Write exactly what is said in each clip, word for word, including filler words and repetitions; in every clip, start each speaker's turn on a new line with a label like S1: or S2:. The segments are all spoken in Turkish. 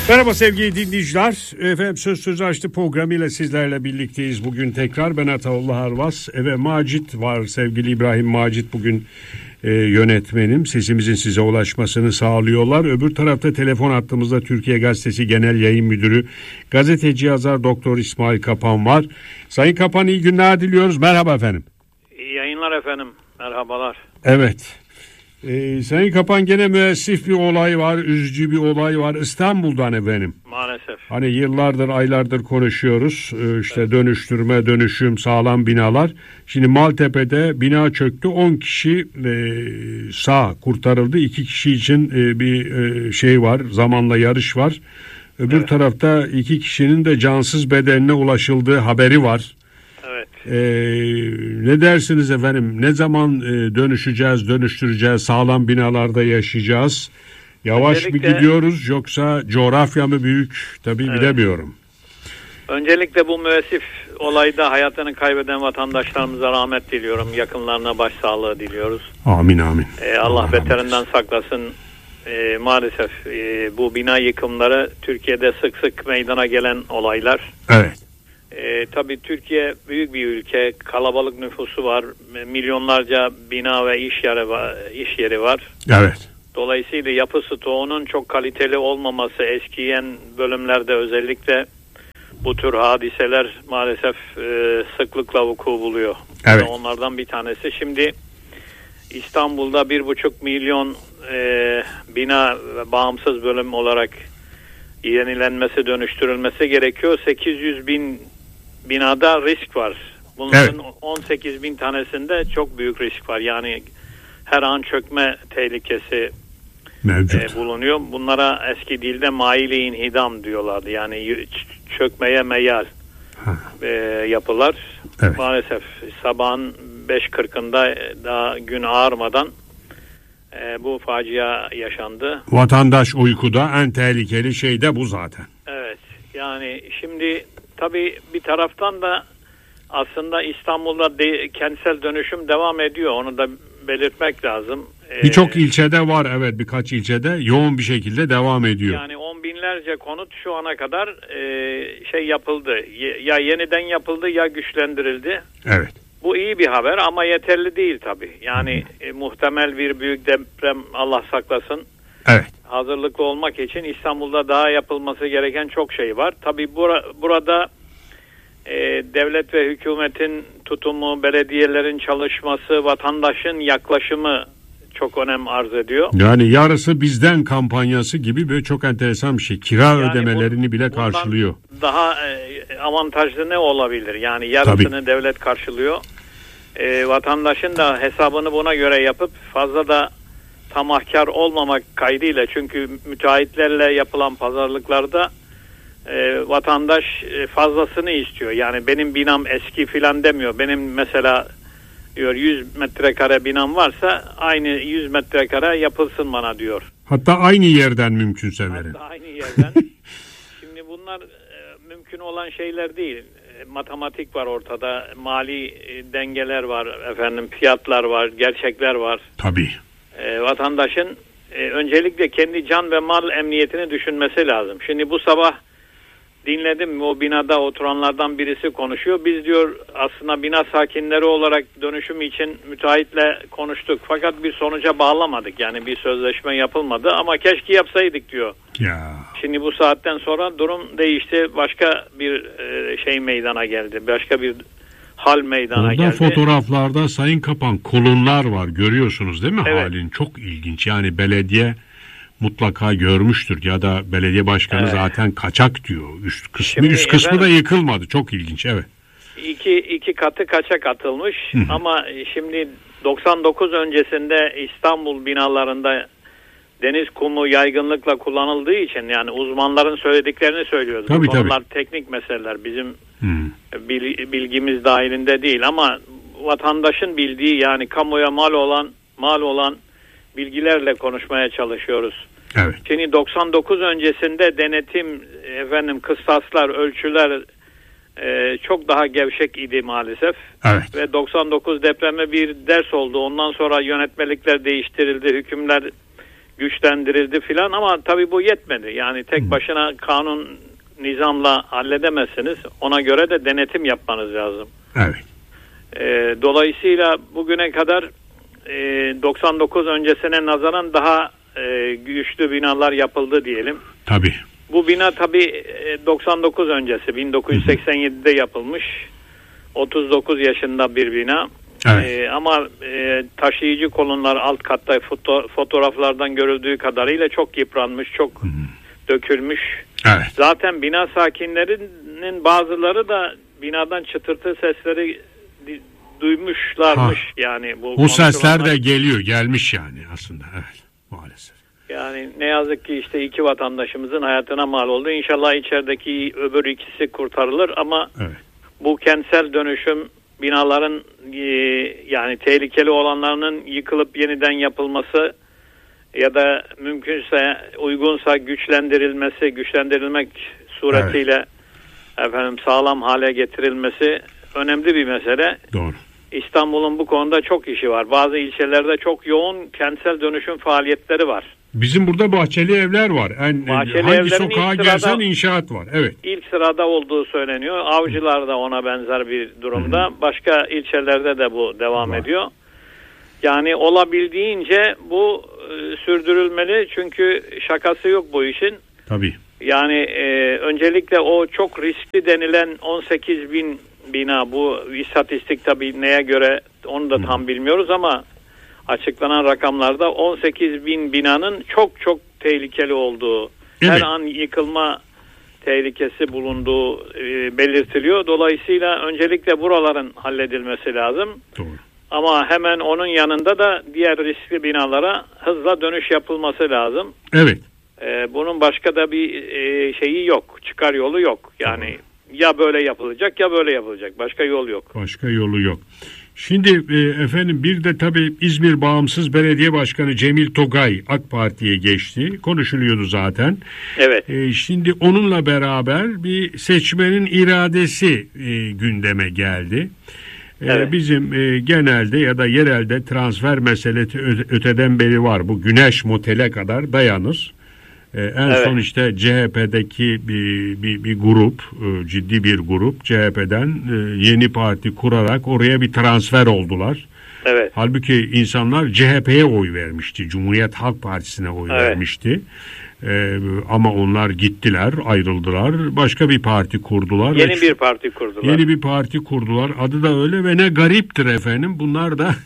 S1: Merhaba sevgili dinleyiciler. Efendim Söz Söz Açtı programıyla sizlerle birlikteyiz. Bugün tekrar ben Ataullah Arvas ve Macit var. Sevgili İbrahim Macit bugün e, yönetmenim. Sesimizin size ulaşmasını sağlıyorlar. Öbür tarafta telefon hattımızda Türkiye Gazetesi Genel Yayın Müdürü gazeteci yazar Doktor İsmail Kapan var. Sayın Kapan iyi günler diliyoruz. Merhaba efendim.
S2: İyi yayınlar efendim. Merhabalar.
S1: Evet. Ee, Sayın Kapan gene müessif bir olay var, üzücü bir olay var İstanbul'dan efendim.
S2: Maalesef.
S1: Hani yıllardır, aylardır konuşuyoruz. Ee, işte evet. Dönüştürme, dönüşüm, sağlam binalar. Şimdi Maltepe'de bina çöktü. on kişi e, sağ kurtarıldı. iki kişi için e, bir e, şey var, zamanla yarış var. Öbür evet. tarafta iki kişinin de cansız bedenine ulaşıldığı haberi var.
S2: Evet.
S1: Ee, ne dersiniz efendim? Ne zaman e, dönüşeceğiz, dönüştüreceğiz, sağlam binalarda yaşayacağız? Yavaş öncelikle, mı gidiyoruz yoksa coğrafya mı büyük? Tabii evet. bilemiyorum.
S2: Öncelikle bu müessif olayda hayatını kaybeden vatandaşlarımıza rahmet diliyorum. Yakınlarına başsağlığı diliyoruz.
S1: Amin amin.
S2: Ee, Allah, Allah beterinden saklasın. Ee, maalesef e, bu bina yıkımları Türkiye'de sık sık meydana gelen olaylar.
S1: Evet.
S2: E, tabii Türkiye büyük bir ülke, kalabalık nüfusu var, milyonlarca bina ve iş yeri var. Iş yeri var.
S1: Evet.
S2: Dolayısıyla yapı stoğunun çok kaliteli olmaması, eskiyen bölümlerde özellikle bu tür hadiseler maalesef e, sıklıkla vuku buluyor.
S1: Evet.
S2: Onlardan bir tanesi. Şimdi İstanbul'da bir buçuk milyon e, bina bağımsız bölüm olarak yenilenmesi, dönüştürülmesi gerekiyor. sekiz yüz bin binada risk var. Bunların evet. on sekiz bin tanesinde çok büyük risk var. Yani her an çökme tehlikesi mevcut. E, bulunuyor. Bunlara eski dilde maili inhidam diyorlardı. Yani çökmeye meyal e, yapılar. Evet. Maalesef sabahın beş kırkında daha gün ağarmadan e, bu facia yaşandı.
S1: Vatandaş uykuda, en tehlikeli şey de bu zaten.
S2: Evet. Yani şimdi tabii bir taraftan da aslında İstanbul'da de, kentsel dönüşüm devam ediyor. Onu da belirtmek lazım.
S1: Birçok ee, ilçede var, evet, birkaç ilçede yoğun bir şekilde devam ediyor.
S2: Yani on binlerce konut şu ana kadar e, şey yapıldı. Ya yeniden yapıldı ya güçlendirildi.
S1: Evet.
S2: Bu iyi bir haber ama yeterli değil tabii. Yani e, muhtemel bir büyük deprem, Allah saklasın.
S1: Evet.
S2: Hazırlıklı olmak için İstanbul'da daha yapılması gereken çok şey var. Tabii bura, burada e, devlet ve hükümetin tutumu, belediyelerin çalışması, vatandaşın yaklaşımı çok önem arz ediyor.
S1: Yani yarısı bizden kampanyası gibi böyle çok enteresan bir şey. Kira yani ödemelerini bu, bile karşılıyor.
S2: Daha e, avantajlı ne olabilir? Yani yarısını Tabii. devlet karşılıyor. E, vatandaşın da hesabını buna göre yapıp fazla da tamahkar olmamak kaydıyla, çünkü müteahhitlerle yapılan pazarlıklarda e, vatandaş e, fazlasını istiyor. Yani benim binam eski filan demiyor. Benim mesela diyor yüz metrekare binam varsa aynı yüz metrekare yapılsın bana diyor.
S1: Hatta aynı yerden mümkünse verin.
S2: Hatta aynı yerden. Şimdi bunlar e, mümkün olan şeyler değil. E, matematik var ortada, mali e, dengeler var, efendim fiyatlar var, gerçekler var.
S1: Tabii.
S2: E, vatandaşın e, öncelikle kendi can ve mal emniyetini düşünmesi lazım. Şimdi bu sabah dinledim, o binada oturanlardan birisi konuşuyor. Biz diyor aslında bina sakinleri olarak dönüşüm için müteahhitle konuştuk. Fakat bir sonuca bağlamadık. Yani bir sözleşme yapılmadı ama keşke yapsaydık diyor.
S1: Ya.
S2: Şimdi bu saatten sonra durum değişti. Başka bir e, şey meydana geldi. Başka bir hal meydana
S1: Orada
S2: geldi.
S1: Fotoğraflarda Sayın Kapan kolonlar var, görüyorsunuz değil mi?
S2: Evet.
S1: Halin çok ilginç. Yani belediye mutlaka görmüştür ya da belediye başkanı evet. zaten kaçak diyor. Üst kısmı Şimdi üst kısmı efendim, da yıkılmadı. Çok ilginç, evet.
S2: İki, iki katı kaçak atılmış. Hı. Ama şimdi doksan dokuz öncesinde İstanbul binalarında deniz kumu yaygınlıkla kullanıldığı için, yani uzmanların söylediklerini söylüyoruz.
S1: Tabii,
S2: Bu konular
S1: tabii.
S2: teknik meseleler, bizim
S1: Hı.
S2: bilgimiz dahilinde değil ama vatandaşın bildiği, yani kamuya mal olan mal olan bilgilerle konuşmaya çalışıyoruz.
S1: Evet.
S2: Şimdi doksan dokuz öncesinde denetim, efendim kıstaslar, ölçüler e, çok daha gevşek idi maalesef.
S1: Evet.
S2: Ve doksan dokuz depremi bir ders oldu. Ondan sonra yönetmelikler değiştirildi, hükümler güçlendirildi filan ama tabii bu yetmedi. Yani tek başına kanun nizamla halledemezsiniz. Ona göre de denetim yapmanız lazım.
S1: Evet.
S2: E, dolayısıyla bugüne kadar e, doksan dokuz öncesine nazaran daha e, güçlü binalar yapıldı diyelim.
S1: Tabii.
S2: Bu bina tabii e, doksan dokuz öncesi bin dokuz yüz seksen yedide yapılmış. otuz dokuz yaşında bir bina.
S1: Evet.
S2: E, ama e, taşıyıcı kolonlar alt katta foto, fotoğraflardan görüldüğü kadarıyla çok yıpranmış, çok Hı-hı. dökülmüş.
S1: Evet.
S2: Zaten bina sakinlerinin bazıları da binadan çıtırtı sesleri duymuşlarmış. Ha. Yani bu,
S1: bu sesler de geliyor, gelmiş yani aslında. Evet, maalesef.
S2: Yani ne yazık ki işte iki vatandaşımızın hayatına mal oldu. İnşallah içerideki öbür ikisi kurtarılır ama evet. Bu kentsel dönüşüm binaların yani tehlikeli olanlarının yıkılıp yeniden yapılması ya da mümkünse uygunsa güçlendirilmesi, güçlendirilmek suretiyle evet. efendim sağlam hale getirilmesi önemli bir mesele.
S1: Doğru.
S2: İstanbul'un bu konuda çok işi var. Bazı ilçelerde çok yoğun kentsel dönüşüm faaliyetleri var.
S1: Bizim burada bahçeli evler var. En,
S2: bahçeli
S1: hangi sokağa girsen inşaat var. Evet.
S2: İlk sırada olduğu söyleniyor. Avcılar da ona benzer bir durumda. Hı-hı. Başka ilçelerde de bu devam var. ediyor. Yani olabildiğince bu e, sürdürülmeli. Çünkü şakası yok bu işin.
S1: Tabii.
S2: Yani e, öncelikle o çok riskli denilen on sekiz bin bina, bu istatistik tabii neye göre onu da tam Hı-hı. bilmiyoruz ama açıklanan rakamlarda on sekiz bin binanın çok çok tehlikeli olduğu, evet. her an yıkılma tehlikesi bulunduğu e, belirtiliyor. Dolayısıyla öncelikle buraların halledilmesi lazım.
S1: Doğru.
S2: Ama hemen onun yanında da diğer riskli binalara hızla dönüş yapılması lazım.
S1: Evet.
S2: E, bunun başka da bir e, şeyi yok, çıkar yolu yok. Yani Doğru. ya böyle yapılacak ya böyle yapılacak. Başka yol yok.
S1: Başka yolu yok. Şimdi e, efendim bir de tabii İzmir Bağımsız Belediye Başkanı Cemil Togay AK Parti'ye geçti. Konuşuluyordu zaten.
S2: Evet.
S1: E, şimdi onunla beraber bir seçmenin iradesi e, gündeme geldi. E, evet. Bizim e, genelde ya da yerelde transfer meselesi öteden beri var. Bu Güneş Motel'e kadar dayanır. Ee, en evet. son işte C H P'deki bir, bir, bir grup, e, ciddi bir grup C H P'den e, yeni parti kurarak oraya bir transfer oldular.
S2: Evet.
S1: Halbuki insanlar C H P'ye oy vermişti, Cumhuriyet Halk Partisi'ne oy evet. vermişti. Ee, ama onlar gittiler, ayrıldılar. Başka bir parti kurdular.
S2: Yeni bir parti kurdular.
S1: Yeni bir parti kurdular. Adı da öyle ve ne gariptir efendim. Bunlar da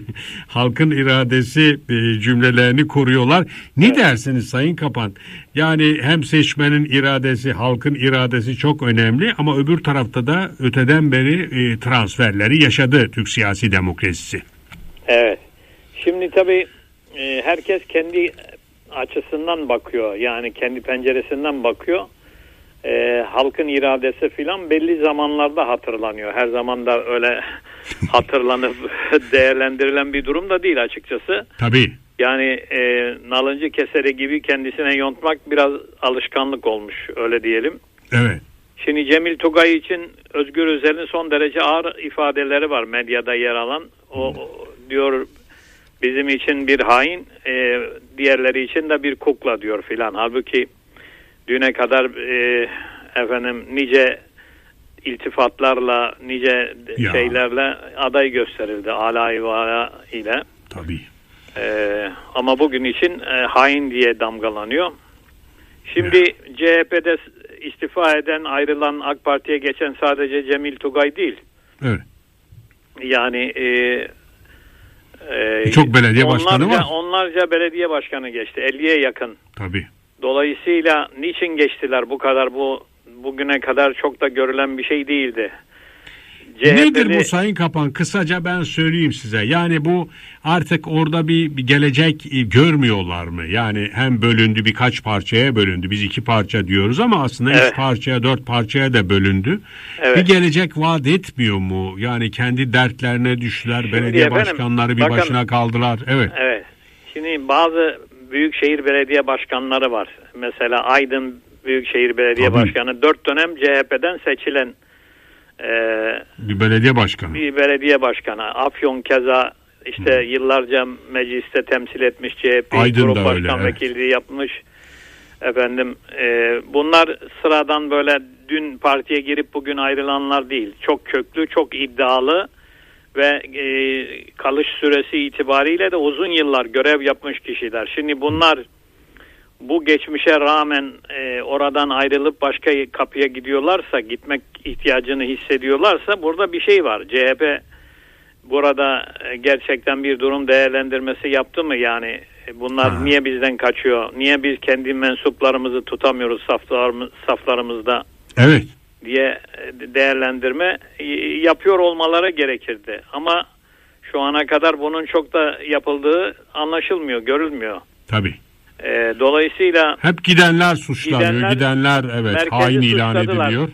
S1: halkın iradesi e, cümlelerini koruyorlar. Ne evet. dersiniz Sayın Kapan? Yani hem seçmenin iradesi, halkın iradesi çok önemli ama öbür tarafta da öteden beri e, transferleri yaşadı Türk siyasi demokrasisi.
S2: Evet. Şimdi tabii e, herkes kendi açısından bakıyor. Yani kendi penceresinden bakıyor. Ee, halkın iradesi filan belli zamanlarda hatırlanıyor. Her zaman da öyle hatırlanıp değerlendirilen bir durum da değil açıkçası.
S1: Tabii.
S2: Yani e, nalıncı keseri gibi kendisine yontmak biraz alışkanlık olmuş, öyle diyelim.
S1: Evet.
S2: Şimdi Cemil Tugay için Özgür Özel'in son derece ağır ifadeleri var medyada yer alan. O, o diyor bizim için bir hain, e, diğerleri için de bir kukla diyor filan. Halbuki düne kadar e, efendim nice iltifatlarla, nice ya. şeylerle aday gösterildi ala ile.
S1: Tabii.
S2: E, ama bugün için e, hain diye damgalanıyor. Şimdi ya. C H P'de istifa eden, ayrılan, AK Parti'ye geçen sadece Cemil Tugay değil.
S1: Evet.
S2: Yani e,
S1: Ee, Çok belediye
S2: onlarca,
S1: başkanı var.
S2: Onlarca belediye başkanı geçti. elliye yakın.
S1: Tabii.
S2: Dolayısıyla niçin geçtiler bu kadar? Bu bugüne kadar çok da görülen bir şey değildi.
S1: C H P'li... Nedir bu Sayın Kapan? Kısaca ben söyleyeyim size. Yani bu artık orada bir, bir gelecek görmüyorlar mı? Yani hem bölündü, birkaç parçaya bölündü. Biz iki parça diyoruz ama aslında evet. üç parçaya, dört parçaya da bölündü. Evet. Bir gelecek vaat etmiyor mu? Yani kendi dertlerine düştüler. Şimdi belediye efendim, başkanları bir bakın, başına kaldılar. Evet.
S2: Evet. Şimdi bazı büyükşehir belediye başkanları var. Mesela Aydın Büyükşehir Belediye Tabii. Başkanı dört dönem C H P'den seçilen
S1: Ee, bir belediye başkanı.
S2: Bir belediye başkanı. Afyon keza işte hmm. yıllarca mecliste temsil etmiş, C H P Grup Başkan öyle, Vekilliği evet. yapmış. Efendim e, bunlar sıradan böyle dün partiye girip bugün ayrılanlar değil. Çok köklü, çok iddialı ve e, kalış süresi itibariyle de uzun yıllar görev yapmış kişiler. Şimdi bunlar bu geçmişe rağmen e, oradan ayrılıp başka kapıya gidiyorlarsa, gitmek ihtiyacını hissediyorlarsa burada bir şey var. C H P burada gerçekten bir durum değerlendirmesi yaptı mı? Yani bunlar ha. niye bizden kaçıyor? Niye biz kendi mensuplarımızı tutamıyoruz saflarımız, saflarımızda?
S1: Evet.
S2: Diye değerlendirme yapıyor olmaları gerekirdi. Ama şu ana kadar bunun çok da yapıldığı anlaşılmıyor, görülmüyor.
S1: Tabii.
S2: E, dolayısıyla
S1: hep gidenler suçlanıyor. Gidenler, gidenler evet hain ilan ediliyor.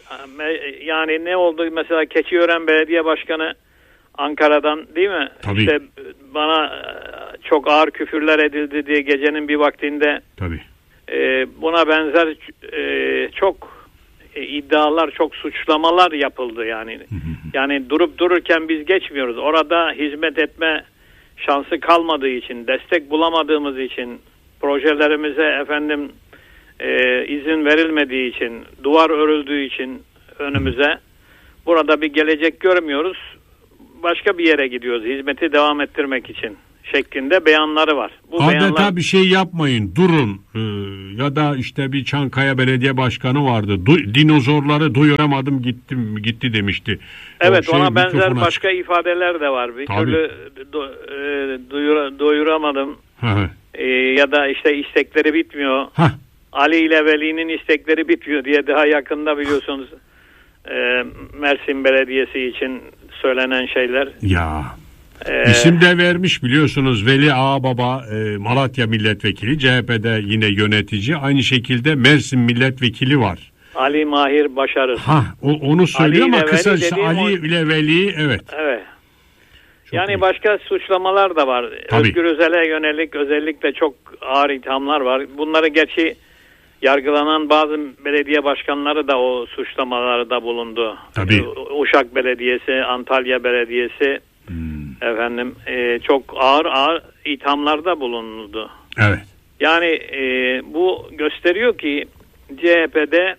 S2: Yani ne oldu mesela Keçiören Belediye Başkanı Ankara'dan değil mi?
S1: Tabii.
S2: İşte bana çok ağır küfürler edildi diye gecenin bir vaktinde.
S1: Tabii.
S2: E, buna benzer e, çok e, iddialar, çok suçlamalar yapıldı yani. Yani durup dururken biz geçmiyoruz. Orada hizmet etme şansı kalmadığı için, destek bulamadığımız için, projelerimize efendim e, izin verilmediği için, duvar örüldüğü için önümüze burada bir gelecek görmüyoruz. Başka bir yere gidiyoruz hizmeti devam ettirmek için şeklinde beyanları var. Bu
S1: adeta
S2: beyanlar...
S1: bir şey yapmayın, durun ee, ya da işte bir Çankaya Belediye Başkanı vardı. Du- dinozorları duyuramadım gittim gitti demişti.
S2: Evet şey, ona benzer başka çık- ifadeler de var. Bir Tabii. türlü do- e, duyura- doyuramadım. e, ya da işte istekleri bitmiyor.
S1: Heh.
S2: Ali ile Veli'nin istekleri bitmiyor diye daha yakında biliyorsunuz e, Mersin Belediyesi için söylenen şeyler.
S1: Ya ee, isim de vermiş biliyorsunuz Veli Ağababa e, Malatya Milletvekili, C H P'de yine yönetici, aynı şekilde Mersin Milletvekili var.
S2: Ali Mahir Başarır.
S1: Ha, o, onu söylüyor Ali ama kısacası Ali o... ile Veli evet.
S2: Evet. Çok yani iyi. Başka suçlamalar da var. Tabii. Özgür Özel'e yönelik özellikle çok ağır ithamlar var. Bunları gerçi yargılanan bazı belediye başkanları da o suçlamalarda bulundu.
S1: Tabii.
S2: Uşak Belediyesi, Antalya Belediyesi hmm. efendim e, çok ağır ağır ithamlarda bulundu.
S1: Evet.
S2: Yani e, bu gösteriyor ki C H P'de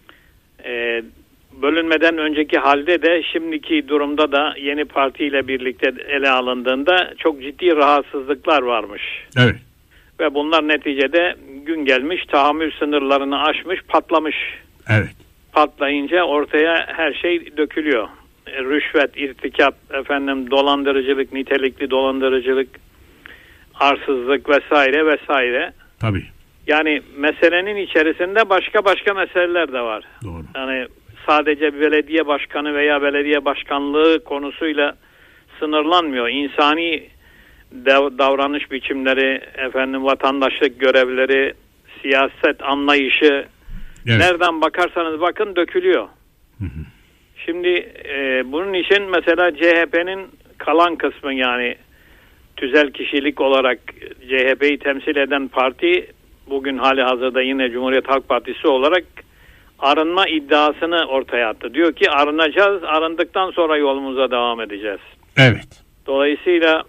S2: e, bölünmeden önceki halde de şimdiki durumda da yeni partiyle birlikte ele alındığında çok ciddi rahatsızlıklar varmış.
S1: Evet.
S2: Ve bunlar neticede gün gelmiş, tahammül sınırlarını aşmış, patlamış.
S1: Evet.
S2: Patlayınca ortaya her şey dökülüyor. E, rüşvet, irtikap, efendim dolandırıcılık, nitelikli dolandırıcılık, arsızlık vesaire vesaire.
S1: Tabii.
S2: Yani meselenin içerisinde başka başka meseleler de var.
S1: Doğru.
S2: Yani sadece belediye başkanı veya belediye başkanlığı konusuyla sınırlanmıyor. İnsani davranış biçimleri, efendim vatandaşlık görevleri, siyaset anlayışı, evet. Nereden bakarsanız bakın dökülüyor. Hı hı. Şimdi e, bunun için mesela C H P'nin kalan kısmı, yani tüzel kişilik olarak C H P'yi temsil eden parti bugün hali hazırda yine Cumhuriyet Halk Partisi olarak arınma iddiasını ortaya attı. Diyor ki arınacağız, arındıktan sonra yolumuza devam edeceğiz.
S1: Evet.
S2: Dolayısıyla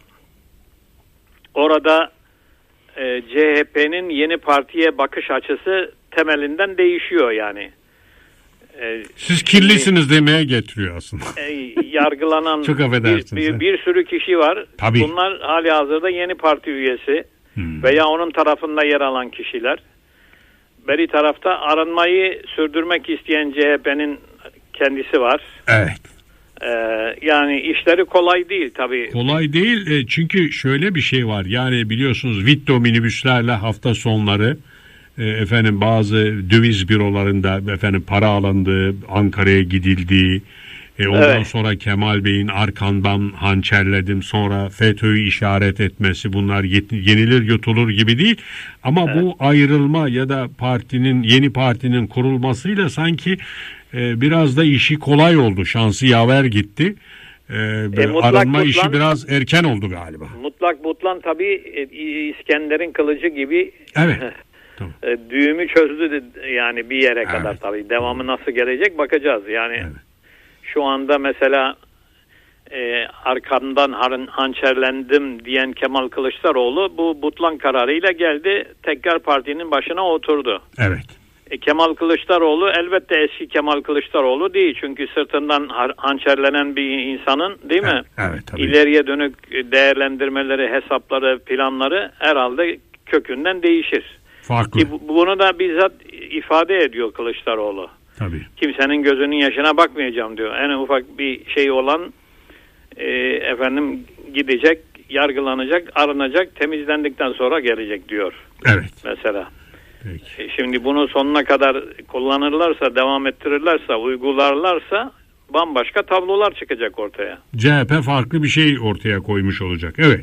S2: orada e, C H P'nin yeni partiye bakış açısı temelinden değişiyor yani. E,
S1: Siz kirlisiniz e, demeye getiriyor aslında.
S2: E, yargılanan
S1: Çok affedersiniz.
S2: Bir, bir, bir sürü kişi var.
S1: Tabii.
S2: Bunlar hali hazırda yeni parti üyesi hmm. veya onun tarafında yer alan kişiler. Beri tarafta arınmayı sürdürmek isteyen C H P'nin kendisi var.
S1: Evet.
S2: Ee, yani işleri kolay değil tabii.
S1: Kolay değil çünkü şöyle bir şey var. Yani biliyorsunuz Vitto minibüslerle hafta sonları efendim bazı döviz bürolarında efendim para alındı, Ankara'ya gidildi. E, ondan evet. sonra Kemal Bey'in arkandan hançerledim, sonra FETÖ'yü işaret etmesi, bunlar yenilir yutulur gibi değil. Ama evet. bu ayrılma ya da partinin yeni partinin kurulmasıyla sanki e, biraz da işi kolay oldu. Şansı yaver gitti. E, e, mutlak, arınma mutlan, işi biraz erken oldu galiba.
S2: Mutlak mutlan tabii İskender'in kılıcı gibi.
S1: Evet. Tamam.
S2: Düğümü çözdü yani bir yere evet. kadar tabii. Devamı nasıl gelecek bakacağız. Yani evet. şu anda mesela e, arkamdan hançerlendim diyen Kemal Kılıçdaroğlu bu butlan kararıyla geldi, tekrar partinin başına oturdu.
S1: Evet.
S2: E, Kemal Kılıçdaroğlu elbette eski Kemal Kılıçdaroğlu değil, çünkü sırtından hançerlenen bir insanın, değil mi?
S1: Evet, evet, tabii.
S2: İleriye dönük değerlendirmeleri, hesapları, planları herhalde kökünden değişir.
S1: Farklı.
S2: Ki bunu da bizzat ifade ediyor Kılıçdaroğlu.
S1: Tabii.
S2: Kimsenin gözünün yaşına bakmayacağım diyor. En ufak bir şey olan e, efendim gidecek, yargılanacak, arınacak, temizlendikten sonra gelecek diyor.
S1: Evet.
S2: Mesela.
S1: Peki.
S2: E, şimdi bunu sonuna kadar kullanırlarsa, devam ettirirlerse, uygularlarsa bambaşka tablolar çıkacak ortaya.
S1: C H P farklı bir şey ortaya koymuş olacak. Evet.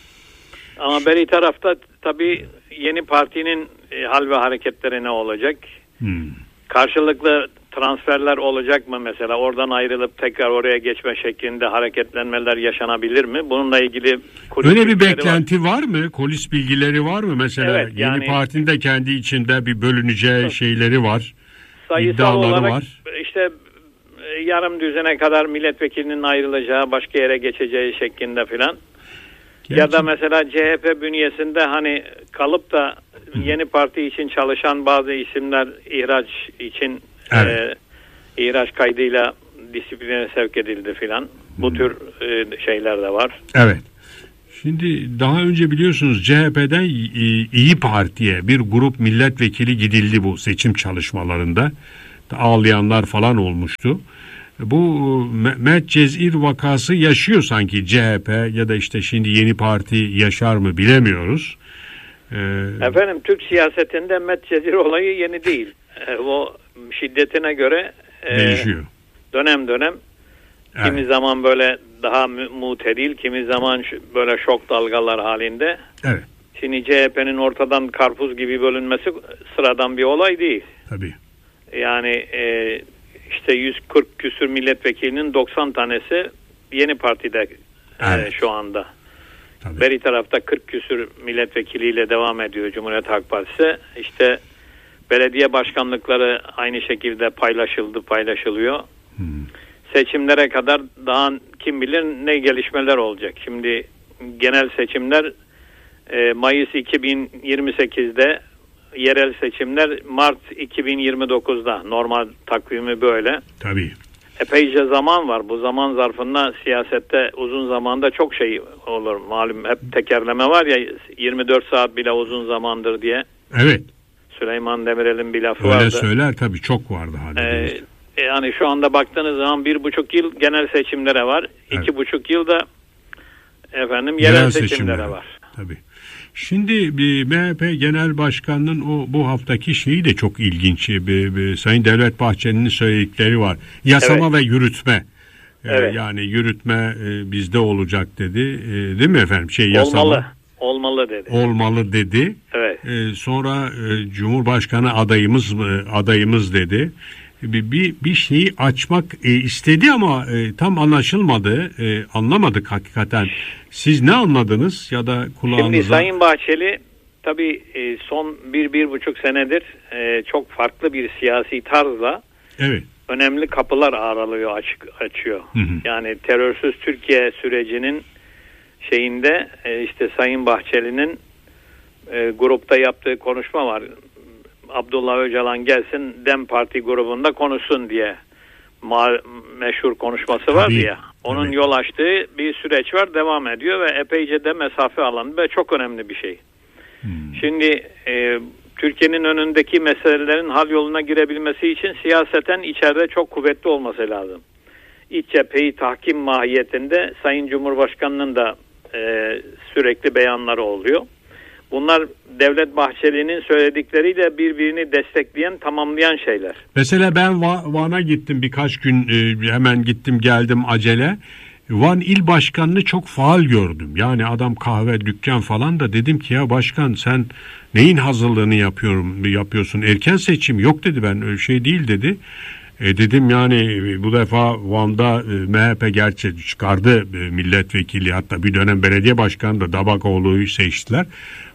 S2: Ama beri tarafta tabii yeni partinin e, hal ve hareketleri ne olacak?
S1: Hmm.
S2: Karşılıklı transferler olacak mı mesela? Oradan ayrılıp tekrar oraya geçme şeklinde hareketlenmeler yaşanabilir mi? Bununla ilgili
S1: öyle bir beklenti var. var mı? Kulis bilgileri var mı? Mesela
S2: evet,
S1: yeni
S2: yani,
S1: partinin de kendi içinde bir bölüneceği şeyleri var.
S2: Sayısal
S1: İddiaları
S2: olarak
S1: var.
S2: işte yarım düzene kadar milletvekilinin ayrılacağı, başka yere geçeceği şeklinde filan. Gerçi... Ya da mesela C H P bünyesinde hani kalıp da yeni parti için çalışan bazı isimler ihraç için evet. e, ihraç kaydıyla disipline sevk edildi filan. Bu hmm. tür e, şeyler de var.
S1: Evet. Şimdi daha önce biliyorsunuz C H P'den İyi Parti'ye bir grup milletvekili gidildi bu seçim çalışmalarında. Ağlayanlar falan olmuştu. Bu Mert Cezir vakası yaşıyor sanki C H P ya da işte şimdi Yeni Parti yaşar mı bilemiyoruz.
S2: Ee, Efendim Türk siyasetinde Mert Cezir olayı yeni değil. Ee, o şiddetine göre e,
S1: değişiyor.
S2: Dönem dönem evet. Kimi zaman böyle daha mutedil, kimi zaman böyle şok dalgalar halinde.
S1: Evet.
S2: Şimdi C H P'nin ortadan karpuz gibi bölünmesi sıradan bir olay değil.
S1: Tabii.
S2: Yani e, işte yüz kırk küsür milletvekilinin doksan tanesi Yeni Parti'de evet. e, şu anda. Tabii. Beri tarafta kırk küsür milletvekiliyle devam ediyor Cumhuriyet Halk Partisi. İşte belediye başkanlıkları aynı şekilde paylaşıldı, paylaşılıyor. Hmm. Seçimlere kadar daha kim bilir ne gelişmeler olacak. Şimdi genel seçimler e, Mayıs iki bin yirmi sekizde, yerel seçimler Mart iki bin yirmi dokuzda. Normal takvimi böyle.
S1: Tabii.
S2: Epeyce zaman var. Bu zaman zarfında siyasette uzun zamanda çok şey olur. Malum hep tekerleme var ya, yirmi dört saat bile uzun zamandır diye.
S1: Evet.
S2: Süleyman Demirel'in bir lafı
S1: öyle
S2: vardı.
S1: Öyle söyler tabii, çok vardı.
S2: Ee, yani şu anda baktığınız zaman bir buçuk yıl genel seçimlere var. Evet. İki buçuk yılda efendim yerel, yerel seçimlere, seçimlere var.
S1: Tabii. Şimdi bir M H P Genel Başkanı'nın o bu haftaki şeyi de çok ilginç. Bir, bir, Sayın Devlet Bahçeli'nin söyledikleri var. Yasama evet. ve yürütme. Evet. Ee, yani yürütme e, bizde olacak dedi. E, değil mi efendim? Şey yasama.
S2: Olmalı. Olmalı dedi.
S1: Olmalı dedi.
S2: Evet.
S1: E, sonra e, Cumhurbaşkanı adayımız adayımız dedi. Bir, bir, bir şeyi açmak e, istedi ama e, tam anlaşılmadı. E, anlamadık hakikaten. Siz ne anladınız ya da kulağınıza?
S2: Şimdi Sayın Bahçeli tabii e, son bir, bir buçuk senedir e, çok farklı bir siyasi tarzla
S1: evet.
S2: önemli kapılar aralıyor, açık, açıyor. Hı hı. Yani terörsüz Türkiye sürecinin şeyinde e, işte Sayın Bahçeli'nin e, grupta yaptığı konuşma var. Abdullah Öcalan gelsin DEM Parti grubunda konuşsun diye ma- meşhur konuşması tabii, vardı ya. Onun tabii. yol açtığı bir süreç var, devam ediyor ve epeyce de mesafe alan ve çok önemli bir şey. Hmm. Şimdi e, Türkiye'nin önündeki meselelerin hal yoluna girebilmesi için siyaseten içeride çok kuvvetli olması lazım. İç cepheyi tahkim mahiyetinde Sayın Cumhurbaşkanı'nın da e, sürekli beyanları oluyor. Bunlar Devlet Bahçeli'nin söyledikleriyle birbirini destekleyen, tamamlayan şeyler.
S1: Mesela ben Van'a gittim birkaç gün, hemen gittim geldim acele. Van İl Başkanı'nı çok faal gördüm. Yani adam kahve, dükkan falan da, dedim ki ya başkan sen neyin hazırlığını yapıyorum yapıyorsun? Erken seçim yok dedi, ben öyle şey değil dedi. E dedim yani bu defa Van'da e, M H P gerçi çıkardı e, milletvekili, hatta bir dönem belediye başkanı da Dabakoğlu'yu seçtiler.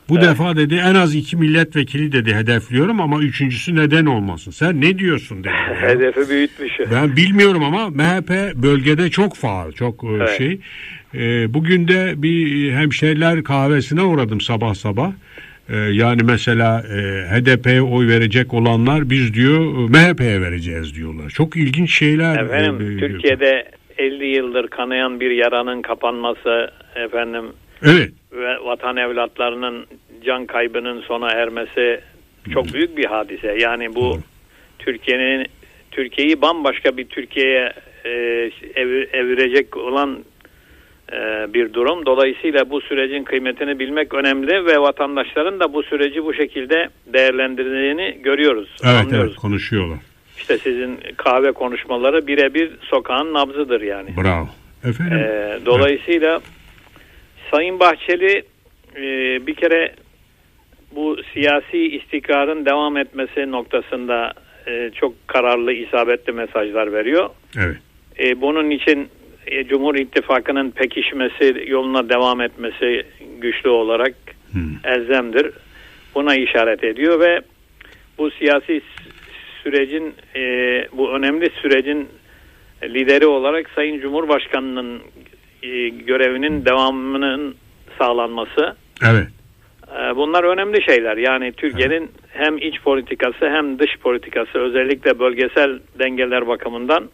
S1: Bu
S2: evet.
S1: defa dedi en az iki milletvekili dedi hedefliyorum ama üçüncüsü neden olmasın? Sen ne diyorsun dedi.
S2: Hedefi büyütmüş.
S1: Ben bilmiyorum ama M H P bölgede çok faal, çok evet. şey. E, bugün de bir hemşehriler kahvesine uğradım sabah sabah. E, yani mesela e, H D P'ye oy verecek olanlar biz diyor M H P'ye vereceğiz diyorlar. Çok ilginç şeyler.
S2: Efendim e, Türkiye'de elli yıldır kanayan bir yaranın kapanması efendim.
S1: Evet.
S2: Ve vatan evlatlarının can kaybının sona ermesi çok büyük bir hadise. Yani bu Doğru. Türkiye'nin Türkiye'yi bambaşka bir Türkiye'ye e, ev, evirecek olan e, bir durum. Dolayısıyla bu sürecin kıymetini bilmek önemli ve vatandaşların da bu süreci bu şekilde değerlendirdiğini görüyoruz.
S1: Evet,
S2: anlıyoruz.
S1: evet konuşuyorlar.
S2: İşte sizin kahve konuşmaları birebir sokağın nabzıdır yani.
S1: Bravo. Efendim.
S2: E, dolayısıyla evet. Sayın Bahçeli e, bir kere bu siyasi istikrarın devam etmesi noktasında e, çok kararlı, isabetli mesajlar veriyor.
S1: Evet.
S2: E, bunun için e, Cumhur İttifakı'nın pekişmesi, yoluna devam etmesi güçlü olarak hmm. elzemdir. Buna işaret ediyor ve bu siyasi sürecin, e, bu önemli sürecin lideri olarak Sayın Cumhurbaşkanı'nın görevinin devamının sağlanması.
S1: Evet.
S2: Bunlar önemli şeyler. Yani Türkiye'nin evet. hem iç politikası hem dış politikası özellikle bölgesel dengeler bakımından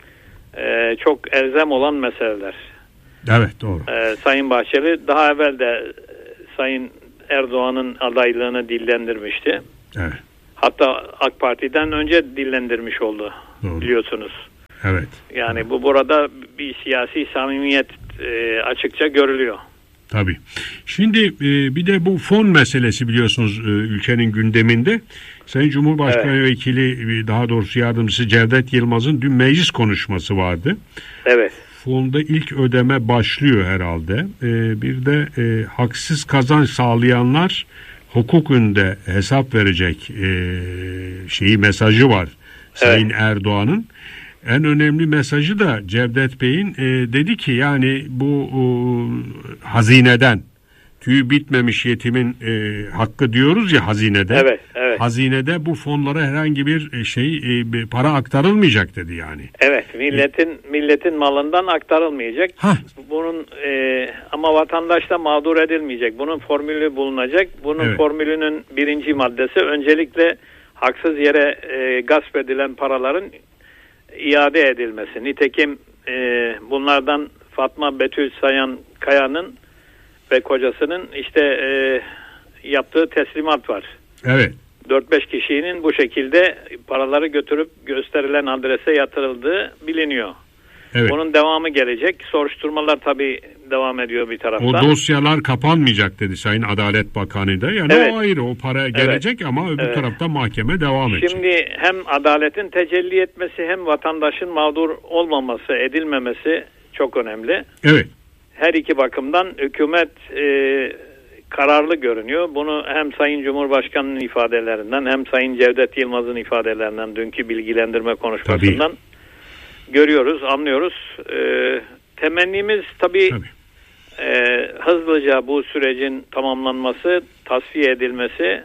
S2: çok elzem olan meseleler.
S1: Evet doğru.
S2: Sayın Bahçeli daha evvel de Sayın Erdoğan'ın adaylığını dillendirmişti. Evet. Hatta AK Parti'den önce dillendirmiş oldu. Doğru. Biliyorsunuz.
S1: Evet.
S2: Yani bu burada bir siyasi samimiyet e, açıkça görülüyor.
S1: Tabii. Şimdi e, bir de bu fon meselesi biliyorsunuz e, ülkenin gündeminde. Sayın Cumhurbaşkanı evet. Vekili, daha doğrusu yardımcısı Cevdet Yılmaz'ın dün meclis konuşması vardı.
S2: Evet.
S1: Fonda ilk ödeme başlıyor herhalde. E, bir de e, haksız kazanç sağlayanlar hukuk önünde hesap verecek e, şeyi mesajı var Sayın evet. Erdoğan'ın. En önemli mesajı da Cevdet Bey'in e, dedi ki yani bu e, hazineden tüyü bitmemiş yetimin e, hakkı diyoruz ya hazinede.
S2: Evet, evet.
S1: Hazinede bu fonlara herhangi bir şey e, bir para aktarılmayacak dedi yani.
S2: Evet, milletin e, milletin malından aktarılmayacak.
S1: Hah.
S2: Bunun e, ama vatandaş da mağdur edilmeyecek. Bunun formülü bulunacak. Bunun evet. formülünün birinci maddesi öncelikle haksız yere e, gasp edilen paraların iade edilmesi. Nitekim e, bunlardan Fatma Betül Sayan Kaya'nın ve kocasının işte e, yaptığı teslimat var.
S1: Evet.
S2: dört beş kişinin bu şekilde paraları götürüp gösterilen adrese yatırıldığı biliniyor. Evet. Bunun devamı gelecek. Soruşturmalar tabii devam ediyor bir taraftan.
S1: O dosyalar kapanmayacak dedi Sayın Adalet Bakanı da. Yani evet. o ayrı, o para gelecek evet. ama öbür evet. tarafta mahkeme devam edecek.
S2: Şimdi hem adaletin tecelli etmesi hem vatandaşın mağdur olmaması, edilmemesi çok önemli.
S1: Evet.
S2: Her iki bakımdan hükümet e, kararlı görünüyor. Bunu hem Sayın Cumhurbaşkanı'nın ifadelerinden hem Sayın Cevdet Yılmaz'ın ifadelerinden, dünkü bilgilendirme konuşmasından tabii. görüyoruz, anlıyoruz. E, temennimiz tabii, tabii. E, hızlıca bu sürecin tamamlanması, tasfiye edilmesi,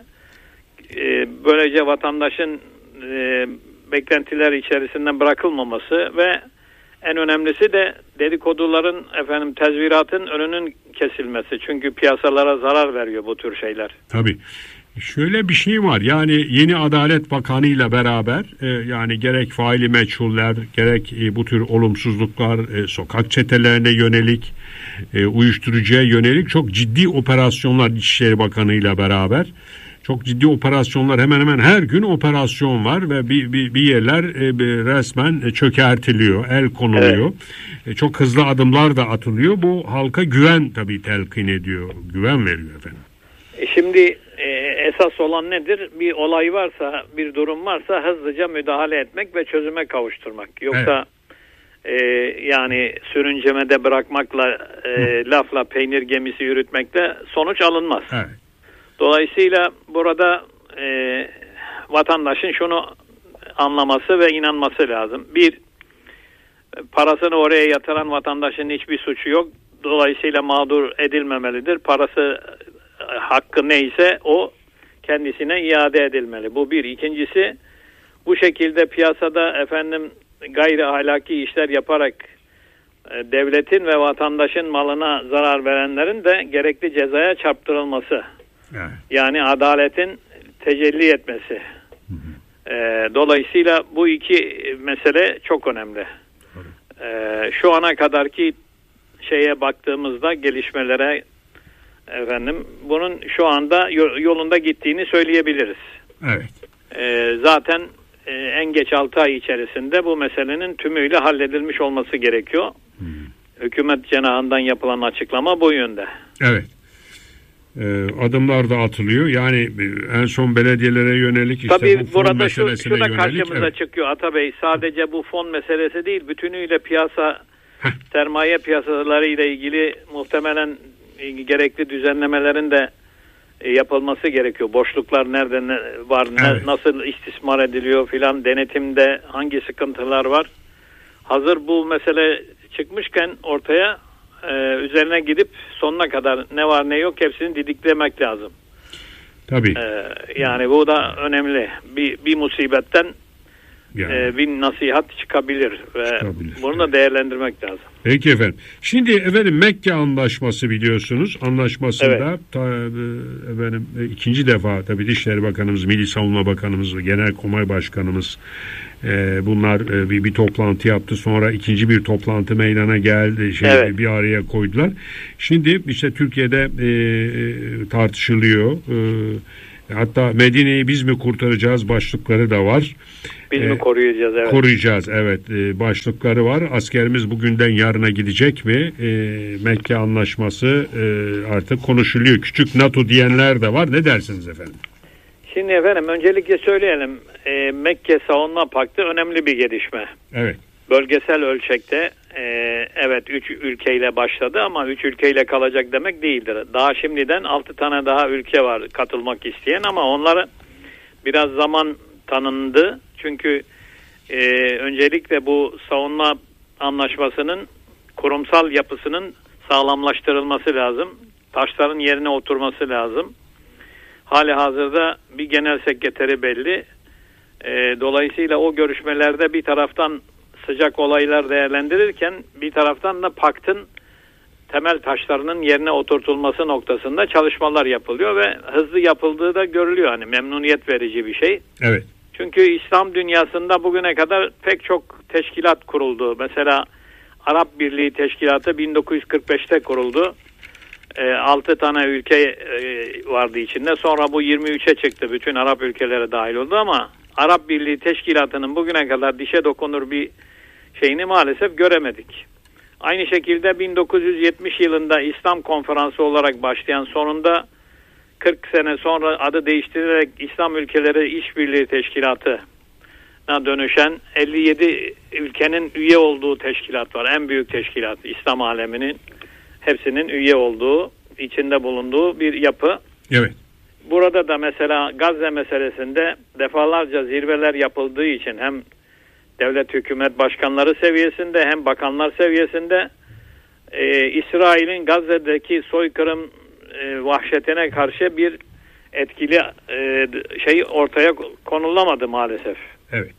S2: e, böylece vatandaşın e, beklentiler içerisinden bırakılmaması ve en önemlisi de dedikoduların, efendim tezviratın önünün kesilmesi. Çünkü piyasalara zarar veriyor bu tür şeyler.
S1: Tabii. Şöyle bir şey var. Yani yeni Adalet Bakanı ile beraber e, yani gerek faili meçhuller, gerek e, bu tür olumsuzluklar, e, sokak çetelerine yönelik, e, uyuşturucuya yönelik çok ciddi operasyonlar İçişleri Bakanı ile beraber. Çok ciddi operasyonlar, hemen hemen her gün operasyon var ve bir, bir, bir yerler e, bir resmen çökertiliyor, el konuluyor. Evet. E, çok hızlı adımlar da atılıyor. Bu halka güven tabii telkin ediyor, güven veriyor efendim.
S2: E şimdi e, esas olan nedir? Bir olay varsa, bir durum varsa hızlıca müdahale etmek ve çözüme kavuşturmak. Yoksa evet. e, yani sürüncemede bırakmakla, e, lafla peynir gemisi yürütmekle sonuç alınmaz. Evet. Dolayısıyla burada e, vatandaşın şunu anlaması ve inanması lazım. Bir, parasını oraya yatıran vatandaşın hiçbir suçu yok. Dolayısıyla mağdur edilmemelidir. Parası hakkı neyse o kendisine iade edilmeli. Bu bir. İkincisi, bu şekilde piyasada efendim gayri ahlaki işler yaparak e, devletin ve vatandaşın malına zarar verenlerin de gerekli cezaya çarptırılması. Evet. Yani adaletin tecelli etmesi. Hı hı. E, dolayısıyla bu iki mesele çok önemli. E, şu ana kadarki şeye baktığımızda, gelişmelere efendim bunun şu anda yolunda gittiğini söyleyebiliriz. Evet. E, zaten e, en geç altı ay içerisinde bu meselenin tümüyle halledilmiş olması gerekiyor. Hmm. Hükümet cenahından yapılan açıklama bu yönde.
S1: Evet. E, adımlar da atılıyor. Yani en son belediyelere yönelik işte
S2: tabii
S1: bu fon
S2: burada
S1: meselesine
S2: şu, şu da
S1: yönelik.
S2: karşımıza
S1: evet.
S2: çıkıyor Atabey. Sadece bu fon meselesi değil, bütünüyle piyasa Heh. sermaye piyasaları ile ilgili muhtemelen gerekli düzenlemelerin de yapılması gerekiyor. Boşluklar nerede ne var, evet. ne, nasıl istismar ediliyor filan, denetimde hangi sıkıntılar var. Hazır bu mesele çıkmışken ortaya e, üzerine gidip sonuna kadar ne var ne yok hepsini didiklemek lazım.
S1: Tabii.
S2: E, yani bu da önemli. Bir, bir musibetten yani. e, bir nasihat çıkabilir ve çıkabilir. Bunu da değerlendirmek lazım.
S1: Peki efendim. Şimdi efendim Mekke Anlaşması biliyorsunuz. Anlaşmasında evet. ta, efendim ikinci defa tabii Dışişleri Bakanımız, Milli Savunma Bakanımız ve Genelkurmay Başkanımız e, bunlar e, bir, bir toplantı yaptı. Sonra ikinci bir toplantı meydana geldi. Şey, evet. Bir araya koydular. Şimdi işte Türkiye'de e, e, tartışılıyor. E, hatta Medine'yi biz mi kurtaracağız başlıkları da var.
S2: Biz ee, mi koruyacağız? Evet.
S1: Koruyacağız, evet. Ee, başlıkları var. Askerimiz bugünden yarına gidecek mi? Ee, Mekke Anlaşması e, artık konuşuluyor. Küçük NATO diyenler de var. Ne dersiniz efendim?
S2: Şimdi efendim öncelikle söyleyelim. E, Mekke Savunma Paktı önemli bir gelişme.
S1: Evet.
S2: Bölgesel ölçekte e, evet üç ülkeyle başladı ama üç ülkeyle kalacak demek değildir. Daha şimdiden altı tane daha ülke var katılmak isteyen ama onlara biraz zaman tanındı. Çünkü e, öncelikle bu savunma anlaşmasının kurumsal yapısının sağlamlaştırılması lazım. Taşların yerine oturması lazım. Hali hazırda bir genel sekreteri belli. E, dolayısıyla o görüşmelerde bir taraftan sıcak olaylar değerlendirirken bir taraftan da paktın temel taşlarının yerine oturtulması noktasında çalışmalar yapılıyor ve hızlı yapıldığı da görülüyor. Hani memnuniyet verici bir şey. Evet. Çünkü İslam dünyasında bugüne kadar pek çok teşkilat kuruldu. Mesela Arap Birliği Teşkilatı bin dokuz yüz kırk beşte kuruldu. E, altı tane ülke e, vardı içinde. Sonra bu yirmi üçe çıktı. Bütün Arap ülkeleri dahil oldu ama Arap Birliği Teşkilatı'nın bugüne kadar dişe dokunur bir şeyini maalesef göremedik. Aynı şekilde bin dokuz yüz yetmiş yılında İslam Konferansı olarak başlayan, sonunda kırk sene sonra adı değiştirilerek İslam Ülkeleri İşbirliği Teşkilatı'na dönüşen elli yedi ülkenin üye olduğu teşkilat var. En büyük teşkilat, İslam aleminin hepsinin üye olduğu, içinde bulunduğu bir yapı. Evet. Burada da mesela Gazze meselesinde defalarca zirveler yapıldığı için hem devlet hükümet başkanları seviyesinde hem bakanlar seviyesinde e, İsrail'in Gazze'deki soykırım e, vahşetine karşı bir etkili e, şey ortaya konulamadı maalesef. Evet.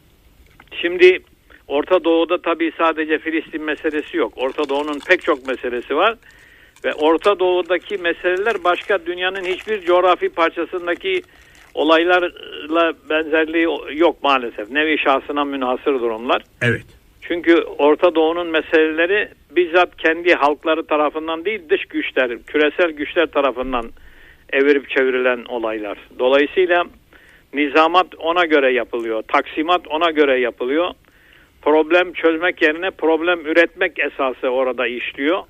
S2: Şimdi Orta Doğu'da tabii sadece Filistin meselesi yok. Orta Doğu'nun pek çok meselesi var. Ve Orta Doğu'daki meseleler başka dünyanın hiçbir coğrafi parçasındaki olaylarla benzerliği yok maalesef. Nevi şahsına münhasır durumlar. Evet. Çünkü Orta Doğu'nun meseleleri bizzat kendi halkları tarafından değil, dış güçler, küresel güçler tarafından evirip çevrilen olaylar. Dolayısıyla nizamat ona göre yapılıyor. Taksimat ona göre yapılıyor. Problem çözmek yerine problem üretmek esası orada işliyor.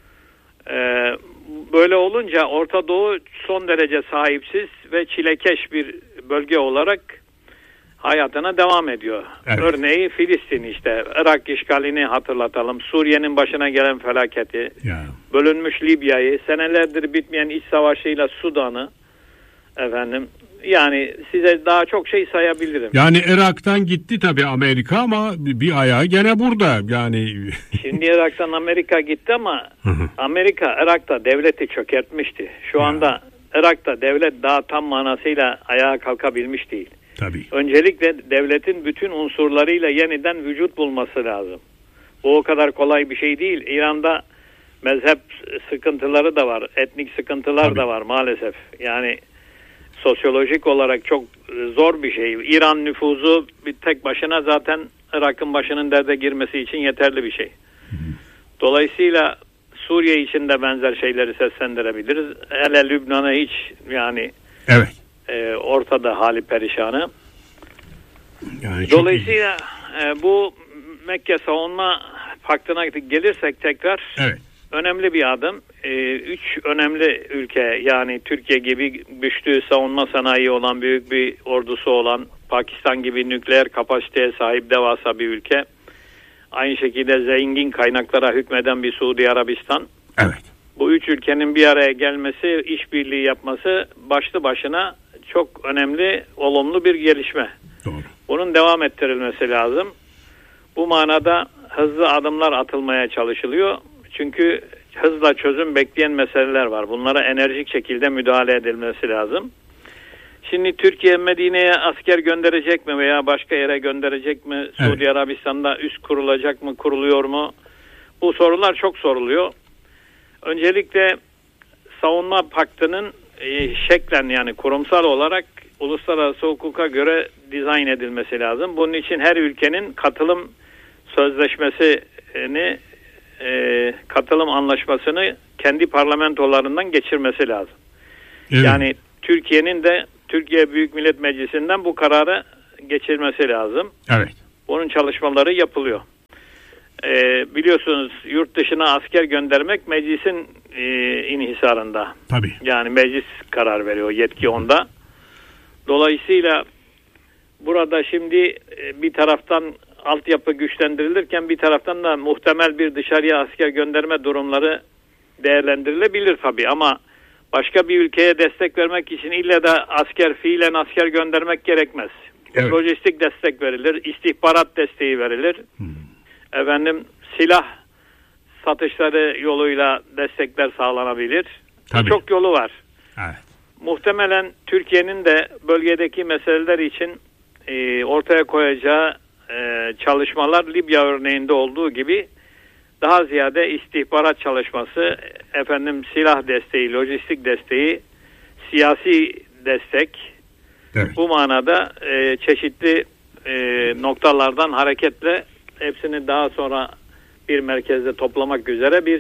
S2: Ee, böyle olunca Orta Doğu son derece sahipsiz ve çilekeş bir bölge olarak hayatına devam ediyor. Evet. Örneği Filistin, işte Irak işgalini hatırlatalım. Suriye'nin başına gelen felaketi, ya. Bölünmüş Libya'yı, senelerdir bitmeyen iç savaşıyla Sudan'ı, efendim Yani size daha çok şey sayabilirim.
S1: Yani Irak'tan gitti tabii Amerika ama bir ayağı gene burada. Yani
S2: şimdi Irak'tan Amerika gitti ama Amerika Irak'ta devleti çökertmişti. Şu anda Irak'ta devlet daha tam manasıyla ayağa kalkabilmiş değil.
S1: Tabii.
S2: Öncelikle devletin bütün unsurlarıyla yeniden vücut bulması lazım. Bu o kadar kolay bir şey değil. İran'da mezhep sıkıntıları da var, etnik sıkıntılar Tabii. da var maalesef. Yani sosyolojik olarak çok zor bir şey. İran nüfuzu bir tek başına zaten Irak'ın başının derde girmesi için yeterli bir şey. Hı hı. Dolayısıyla Suriye için de benzer şeyleri seslendirebiliriz. Hele Lübnan'a hiç yani
S1: evet.
S2: e, ortada hali perişanı. Yani Dolayısıyla e, bu Mekke Savunma Paktı'na gelirsek tekrar
S1: evet.
S2: önemli bir adım. Ee, üç önemli ülke yani Türkiye gibi güçlü savunma sanayi olan büyük bir ordusu olan Pakistan gibi nükleer kapasiteye sahip devasa bir ülke. Aynı şekilde zengin kaynaklara hükmeden bir Suudi Arabistan.
S1: Evet.
S2: Bu üç ülkenin bir araya gelmesi, işbirliği yapması başlı başına çok önemli, olumlu bir gelişme.
S1: Doğru.
S2: Bunun devam ettirilmesi lazım. Bu manada hızlı adımlar atılmaya çalışılıyor. Çünkü hızla çözüm bekleyen meseleler var. Bunlara enerjik şekilde müdahale edilmesi lazım. Şimdi Türkiye Medine'ye asker gönderecek mi veya başka yere gönderecek mi? Evet. Suudi Arabistan'da üs kurulacak mı, kuruluyor mu? Bu sorular çok soruluyor. Öncelikle savunma paktının e, şeklen yani kurumsal olarak uluslararası hukuka göre dizayn edilmesi lazım. Bunun için her ülkenin katılım sözleşmesini e, katılım anlaşmasını kendi parlamentolarından geçirmesi lazım. Evet. Yani Türkiye'nin de Türkiye Büyük Millet Meclisi'nden bu kararı geçirmesi lazım.
S1: Evet.
S2: Bunun çalışmaları yapılıyor. E, biliyorsunuz yurt dışına asker göndermek meclisin e, inhisarında.
S1: Tabii.
S2: Yani meclis karar veriyor, yetki onda. Dolayısıyla burada şimdi bir taraftan altyapı güçlendirilirken bir taraftan da muhtemel bir dışarıya asker gönderme durumları değerlendirilebilir tabii ama başka bir ülkeye destek vermek için illa da asker fiilen asker göndermek gerekmez. Evet. Lojistik destek verilir, istihbarat desteği verilir. Hmm. Efendim silah satışları yoluyla destekler sağlanabilir.
S1: Tabii.
S2: Çok yolu var.
S1: Evet.
S2: Muhtemelen Türkiye'nin de bölgedeki meseleler için e, ortaya koyacağı e, çalışmalar Libya örneğinde olduğu gibi daha ziyade istihbarat çalışması, efendim silah desteği, lojistik desteği, siyasi destek.
S1: Evet.
S2: Bu manada e, çeşitli e, noktalardan hareketle hepsini daha sonra bir merkezde toplamak üzere bir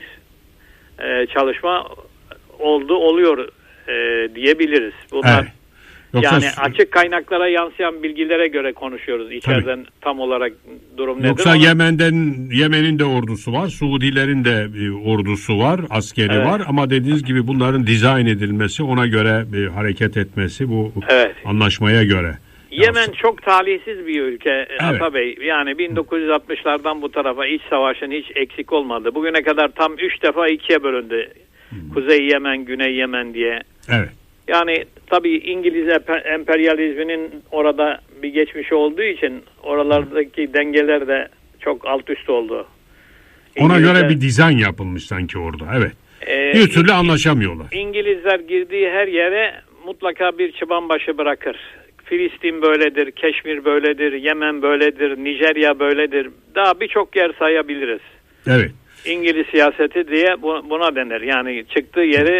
S2: e, çalışma oldu, oluyor e, diyebiliriz. Bunlar
S1: evet. Yoksa
S2: yani açık kaynaklara yansıyan bilgilere göre konuşuyoruz. İçeriden tabii. tam olarak durum nedir?
S1: Yoksa ama... Yemen'den Yemen'in de ordusu var, Suudilerin de e, ordusu var, askeri evet. var ama dediğiniz gibi bunların dizayn edilmesi, ona göre e, hareket etmesi bu evet. anlaşmaya göre.
S2: Yemen Yalnız... çok talihsiz bir ülke evet. Ata Bey. Yani bin dokuz yüz altmışlardan bu tarafa iç savaşın hiç eksik olmadı. Bugüne kadar tam üç defa ikiye bölündü. Hmm. Kuzey Yemen, Güney Yemen diye.
S1: Evet.
S2: Yani tabii İngiliz emperyalizminin orada bir geçmişi olduğu için oralardaki dengeler de çok alt üst oldu.
S1: Ona İngilizler, göre bir dizayn yapılmış sanki orada. Evet. E, bir türlü anlaşamıyorlar.
S2: İngilizler girdiği her yere mutlaka bir çıban başı bırakır. Filistin böyledir, Keşmir böyledir, Yemen böyledir, Nijerya böyledir. Daha birçok yer sayabiliriz.
S1: Evet.
S2: İngiliz siyaseti diye buna denir. Yani çıktığı yeri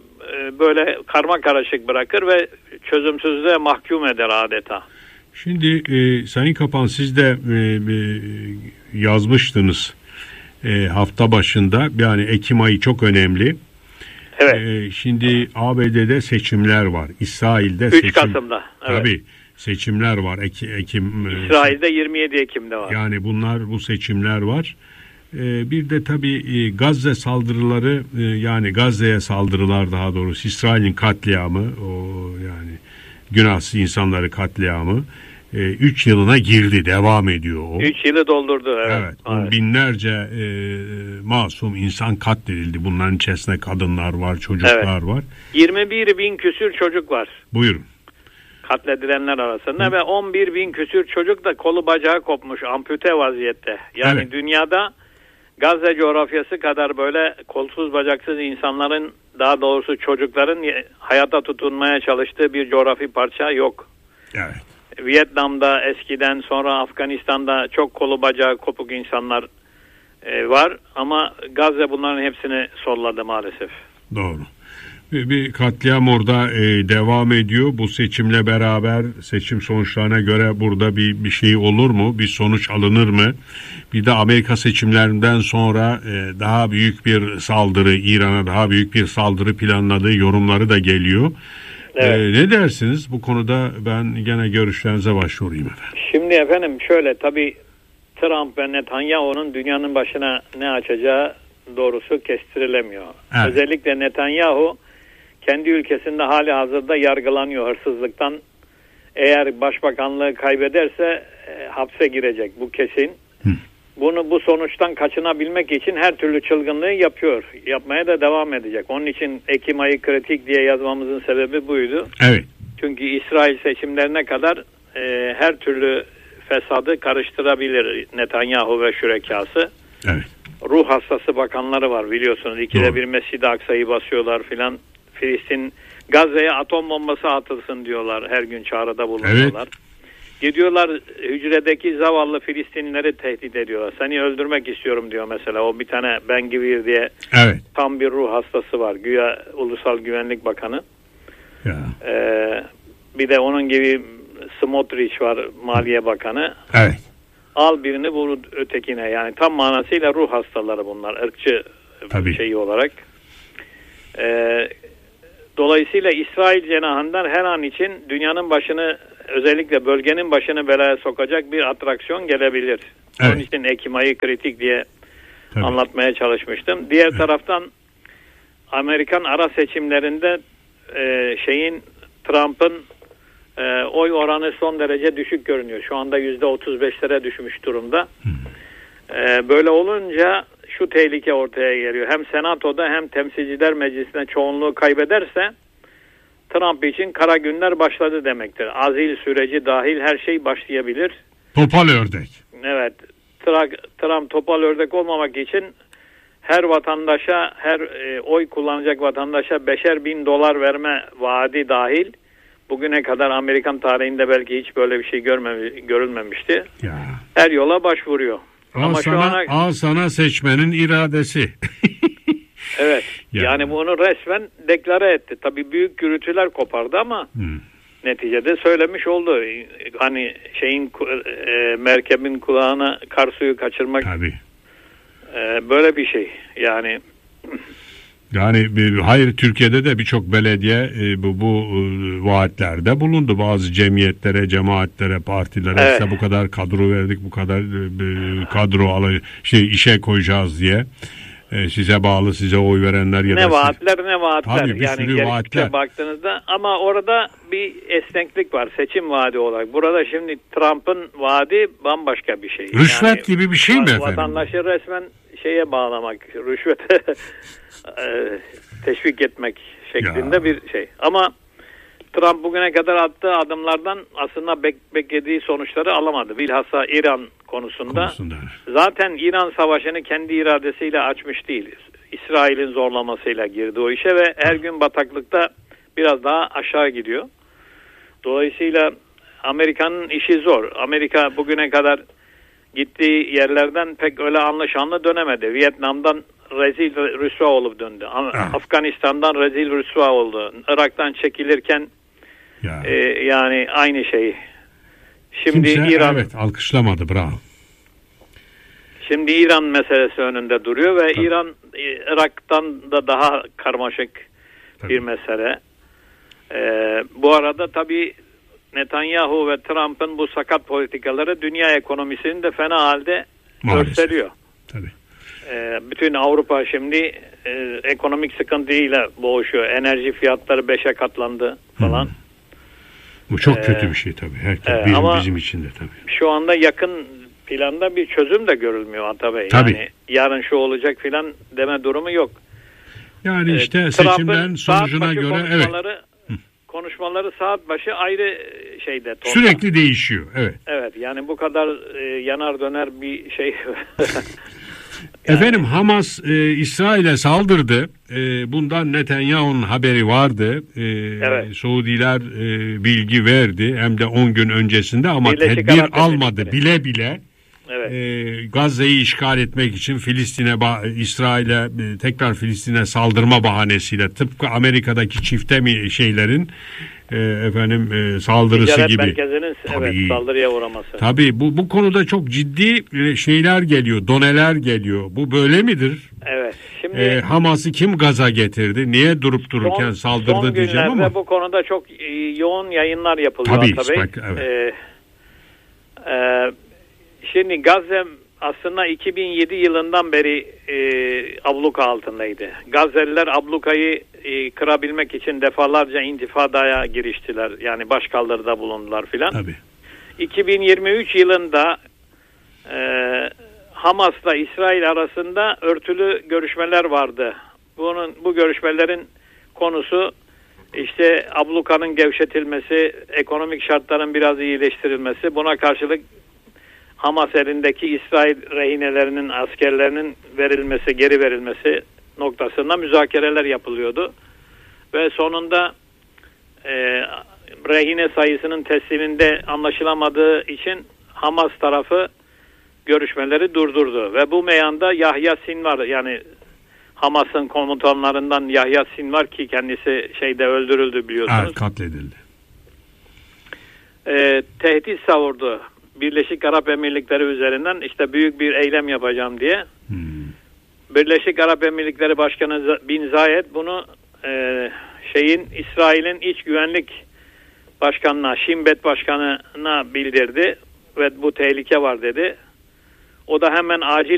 S2: böyle karma karışık bırakır ve çözümsüzlüğe mahkum eder adeta.
S1: Şimdi e, Sayın Kapan siz de e, e, yazmıştınız e, hafta başında, yani Ekim ayı çok önemli.
S2: Evet.
S1: E, şimdi A B D'de seçimler var. İsrail'de seçim.
S2: üç Kasım'da. Evet.
S1: Tabii seçimler var. Ek, Ekim.
S2: İsrail'de yirmi yedi Ekim'de var.
S1: Yani bunlar bu seçimler var. Bir de tabii Gazze saldırıları, yani Gazze'ye saldırılar, daha doğrusu İsrail'in katliamı, o yani günahsız insanları katliamı üç yılına girdi, devam ediyor o.
S2: üç yılı doldurdu. Evet.
S1: Evet, evet. Binlerce e, masum insan katledildi. Bunların içerisinde kadınlar var, çocuklar evet. var.
S2: yirmi bir bin küsür çocuk var.
S1: Buyurun.
S2: katledilenler arasında Hı. ve on bir bin küsür çocuk da kolu bacağı kopmuş, ampute vaziyette. Yani evet. dünyada Gazze coğrafyası kadar böyle kolsuz bacaksız insanların, daha doğrusu çocukların hayata tutunmaya çalıştığı bir coğrafi parça yok.
S1: Evet.
S2: Vietnam'da eskiden, sonra Afganistan'da çok kolu bacağı kopuk insanlar e, var ama Gazze bunların hepsini solladı maalesef.
S1: Doğru. Bir, bir katliam orada e, devam ediyor. Bu seçimle beraber, seçim sonuçlarına göre burada bir bir şey olur mu? Bir sonuç alınır mı? Bir de Amerika seçimlerinden sonra e, daha büyük bir saldırı, İran'a daha büyük bir saldırı planladığı yorumları da geliyor. Evet. E, ne dersiniz? Bu konuda ben gene görüşlerinize başvurayım efendim.
S2: Şimdi efendim şöyle, tabii Trump ve Netanyahu'nun dünyanın başına ne açacağı doğrusu kestirilemiyor. Evet. Özellikle Netanyahu kendi ülkesinde hali hazırda yargılanıyor hırsızlıktan. Eğer başbakanlığı kaybederse e, hapse girecek, bu kesin. Hı. Bunu bu sonuçtan kaçınabilmek için her türlü çılgınlığı yapıyor. Yapmaya da devam edecek. Onun için Ekim ayı kritik diye yazmamızın sebebi buydu.
S1: Evet.
S2: Çünkü İsrail seçimlerine kadar e, her türlü fesadı karıştırabilir Netanyahu ve şürekası.
S1: Evet.
S2: Ruh hastası bakanları var biliyorsunuz. İkide Doğru. bir Mescid-i Aksa'yı basıyorlar filan. Filistin, Gazze'ye atom bombası atılsın diyorlar. Her gün çağrıda bulunuyorlar. Evet. Gidiyorlar hücredeki zavallı Filistinlileri tehdit ediyorlar. Seni öldürmek istiyorum diyor mesela. O bir tane Ben Gvir diye
S1: evet.
S2: tam bir ruh hastası var. Güya Ulusal Güvenlik Bakanı.
S1: Ya.
S2: Ee, bir de onun gibi Smotrich var, Maliye Bakanı.
S1: Evet.
S2: Al birini vur ötekine. Yani tam manasıyla ruh hastaları bunlar. Irkçı Tabii. şeyi olarak. Ee, dolayısıyla İsrail cenahından her an için dünyanın başını, özellikle bölgenin başını belaya sokacak bir atraksiyon gelebilir. Evet. Onun için Ekim ayı kritik diye Tabii. anlatmaya çalışmıştım. Diğer evet. taraftan Amerikan ara seçimlerinde e, şeyin Trump'ın e, oy oranı son derece düşük görünüyor. Şu anda yüzde otuz beşlere düşmüş durumda. E, böyle olunca şu tehlike ortaya geliyor. Hem Senato'da hem Temsilciler Meclisi'ne çoğunluğu kaybederse Trump için kara günler başladı demektir. Azil süreci dahil her şey başlayabilir.
S1: Topal ördek.
S2: Evet. Trump topal ördek olmamak için her vatandaşa, her e, oy kullanacak vatandaşa beşer bin dolar verme vaadi dahil bugüne kadar Amerikan tarihinde belki hiç böyle bir şey görmemi, görülmemişti.
S1: Ya.
S2: Her yola başvuruyor.
S1: Al Ama sana, şu ana... al sana seçmenin iradesi.
S2: Evet. Yani. yani bunu resmen deklare etti. Tabii büyük gürültüler kopardı ama hmm. neticede söylemiş oldu. Hani şeyin e, merkebin kulağına kar suyu kaçırmak.
S1: Tabii.
S2: E, böyle bir şey. Yani
S1: Yani hayır, Türkiye'de de birçok belediye e, bu, bu e, vaatlerde bulundu. Bazı cemiyetlere, cemaatlere, partilere evet. size bu kadar kadro verdik, bu kadar e, kadro alay şey işe koyacağız diye. E, size bağlı, size oy verenler ya
S2: ne
S1: da
S2: vaatler siz... ne vaatler.
S1: Tabii, bir
S2: yani
S1: sürü vaatler.
S2: Baktığınızda ama orada bir esneklik var seçim vaadi olarak. Burada şimdi Trump'ın vaadi bambaşka bir şey.
S1: Rüşvet yani, gibi bir şey mi efendim?
S2: Vatandaşı resmen şeye bağlamak, rüşvete teşvik etmek şeklinde ya. bir şey. Ama Trump bugüne kadar attığı adımlardan aslında bek- beklediği sonuçları alamadı. Bilhassa İran konusunda. konusunda. Zaten İran savaşını kendi iradesiyle açmış değil. İsrail'in zorlamasıyla girdi o işe ve her gün bataklıkta biraz daha aşağı gidiyor. Dolayısıyla Amerika'nın işi zor. Amerika bugüne kadar gittiği yerlerden pek öyle anlaşanlı dönemedi. Vietnam'dan rezil rüsva olup döndü. Ah. Afganistan'dan rezil rüsva oldu. Irak'tan çekilirken ya. e, yani aynı şey. Şimdi
S1: Kimse,
S2: İran
S1: evet, alkışlamadı, bravo.
S2: Şimdi İran meselesi önünde duruyor ve Tabii. İran Irak'tan da daha karmaşık Tabii. bir mesele. Ee, bu arada tabii Netanyahu ve Trump'ın bu sakat politikaları dünya ekonomisini de fena halde gösteriyor.
S1: Tabii.
S2: Ee, bütün Avrupa şimdi e, ekonomik sıkıntıyla boğuşuyor. Enerji fiyatları beşe katlandı falan. Hmm.
S1: Bu çok ee, kötü bir şey tabii. Herkes, e, bizim, ama bizim için de tabii.
S2: Şu anda yakın planda bir çözüm de görülmüyor Atabey.
S1: Tabii.
S2: Yani yarın şu olacak filan deme durumu yok.
S1: Yani işte ee, seçimlerin sonucuna göre evet.
S2: konuşmaları saat başı ayrı şeyde. Torba.
S1: Sürekli değişiyor. Evet.
S2: Evet, yani bu kadar e, yanar döner bir şey.
S1: Yani. Efendim Hamas e, İsrail'e saldırdı. E, bundan Netanyahu'nun haberi vardı. E, evet. Suudiler e, bilgi verdi. Hem de on gün öncesinde ama Birleşik tedbir Arap almadı bile bile. Evet. E, Gazze'yi işgal etmek için Filistin'e, İsrail'e e, tekrar Filistin'e saldırma bahanesiyle tıpkı Amerika'daki çifte mi şeylerin e, efendim e, saldırısı
S2: Ticaret
S1: gibi.
S2: merkezinin evet, saldırıya uğraması.
S1: Tabii bu bu konuda çok ciddi şeyler geliyor, doneler geliyor. Bu böyle midir?
S2: Evet. Şimdi
S1: e, Hamas'ı kim gaza getirdi? Niye durup dururken son, saldırdı son diyeceğim ama. Son
S2: bu konuda çok e, yoğun yayınlar yapılıyor.
S1: Tabii.
S2: tabii.
S1: Bak, evet.
S2: E, e, Şimdi Gazze aslında iki bin yedi yılından beri e, abluka altındaydı. Gazze'liler ablukayı e, kırabilmek için defalarca intifadaya giriştiler. Yani başkaldırıda bulundular filan.
S1: Tabii.
S2: iki bin yirmi üç yılında e, Hamas'la İsrail arasında örtülü görüşmeler vardı. Bunun bu görüşmelerin konusu işte ablukanın gevşetilmesi, ekonomik şartların biraz iyileştirilmesi. Buna karşılık Hamas elindeki İsrail rehinelerinin, askerlerinin verilmesi, geri verilmesi noktasında müzakereler yapılıyordu. Ve sonunda e, rehine sayısının tesliminde anlaşılamadığı için Hamas tarafı görüşmeleri durdurdu. Ve bu meyanda Yahya Sinvar, yani Hamas'ın komutanlarından Yahya Sinvar ki kendisi şeyde öldürüldü biliyorsunuz.
S1: Evet, katledildi.
S2: E, tehdit savurdu. Birleşik Arap Emirlikleri üzerinden işte büyük bir eylem yapacağım diye. Hmm. Birleşik Arap Emirlikleri Başkanı Bin Zayed bunu e, şeyin İsrail'in iç güvenlik başkanına, Shin Bet başkanına bildirdi ve bu tehlike var dedi. O da hemen acil